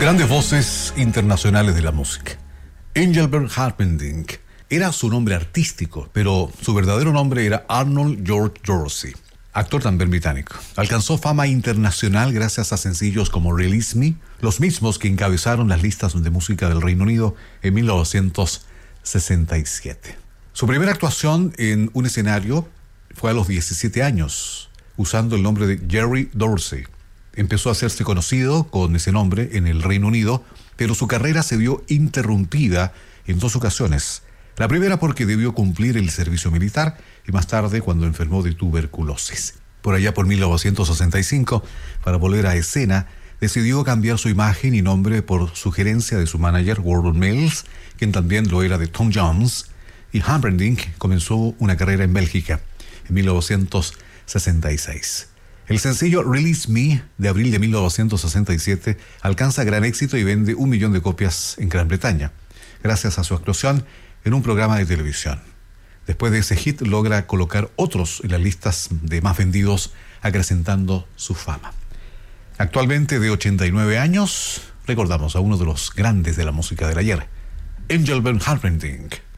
Grandes voces internacionales de la música. Engelbert Humperdinck era su nombre artístico, pero su verdadero nombre era Arnold George Dorsey, actor también británico. Alcanzó fama internacional gracias a sencillos como Release Me, los mismos que encabezaron las listas de música del Reino Unido en 1967. Su primera actuación en un escenario fue a los 17 años, usando el nombre de Jerry Dorsey. Empezó a hacerse conocido con ese nombre en el Reino Unido, pero su carrera se vio interrumpida en dos ocasiones. La primera porque debió cumplir el servicio militar y más tarde cuando enfermó de tuberculosis. Por allá por 1965, para volver a escena, decidió cambiar su imagen y nombre por sugerencia de su manager Gordon Mills, quien también lo era de Tom Jones, y Humperdinck comenzó una carrera en Bélgica en 1966. El sencillo Release Me, de abril de 1967, alcanza gran éxito y vende 1 millón de copias en Gran Bretaña, gracias a su actuación en un programa de televisión. Después de ese hit, logra colocar otros en las listas de más vendidos, acrecentando su fama. Actualmente de 89 años, recordamos a uno de los grandes de la música del ayer, Engelbert Humperdinck.